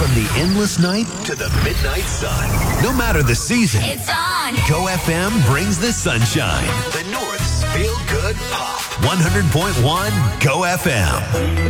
From the endless night to the midnight sun. No matter the season, It's on. Go FM brings the sunshine. The North's Feel Good Pop. 100.1 Go FM.